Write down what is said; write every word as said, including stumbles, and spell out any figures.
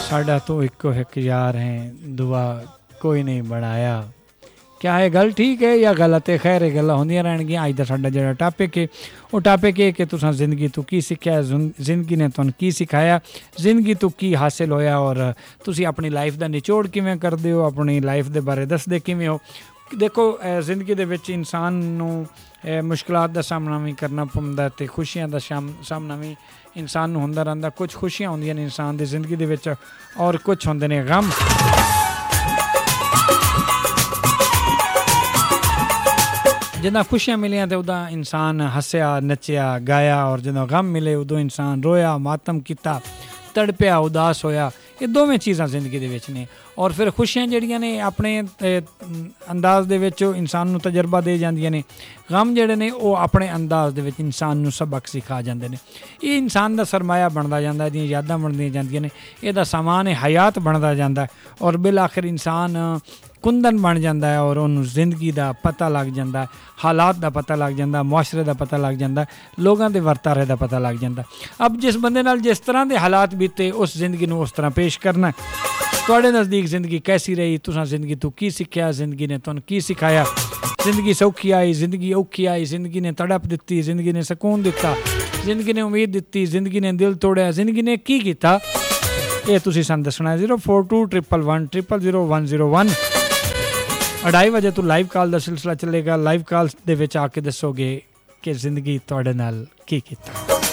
साडा तो इक्को एक यार है, दुआ कोई नहीं बनाया। क्या है गल ठीक है या गलत है? खैर ये गल्लां होंदियां रहणगियां। अज दा साडा जेहड़ा टॉपिक है वो टॉपिक है कि तुसां जिंदगी तो की सिक्ख्या, जिंदगी ने तुहानूं की सिखाया, जिंदगी तो की हासिल होया और तुसीं अपनी लाइफ दा निचोड़ किवें करदे हो, अपनी लाइफ दे बारे दसदे किवें हो। देखो जिंदगी दे विच इंसान नूं मुश्किलात दा सामना भी करना पौंदा ते खुशियां दा सामना भी इंसान नूं हुंदा रहिंदा। कुछ खुशियां होंदियां ने इंसान दी जिंदगी दे विच और कुछ होंदे ने गम। जिदा खुशियां मिलियां तो उदा इंसान हस्या, नचिया, गाया और जो गम मिले उदों इंसान रोया, मातम किया, तड़पिया, उदास होया। ये दोवें चीज़ां जिंदगी दे विच ने। और फिर खुशियां जड़ियां ने अपने अंदाज दे विच इंसान नूं तजर्बा दे जांदियां ने, गम जिहड़े ने वो अपने अंदाज दे विच इंसान नूं सबक सिखा जांदे ने। ये इंसान दा सरमाया बनदा जांदा है, इहदियां यादां बनदियां जांदियां ने, इहदा सामान हयात बनदा जांदा है और बिल आखिर इंसान कुंदन बन जाता है और उन्होंने जिंदगी का पता लग जाता है, हालात का पता लग जाता, मुआशरे का पता लग जाता, लोगों के वर्तारे का पता लग जाता। अब जिस बंदे नाल जिस तरह के हालात बीते उस जिंदगी को उस तरह पेश करना। तुहाडे नज़दीक जिंदगी कैसी रही, तुसां जिंदगी तो की सीखिया, जिंदगी ने तुहानूं की सिखाया। जिंदगी सौखी आई, जिंदगी औखी आई, जिंदगी ने तड़प दी, जिंदगी ने सुकून दिता, जिंदगी ने उम्मीद दी, जिंदगी ने दिल तोड़िया, जिंदगी ने की किया, ये तुसीं सानूं दसना। Zero four to triple one triple zero one zero one अढ़ाई बजे तो लाइव कॉल का सिलसिला चलेगा। लाइव कॉल दे विच आके दसोगे कि जिंदगी तुहाडे नाल की कीता।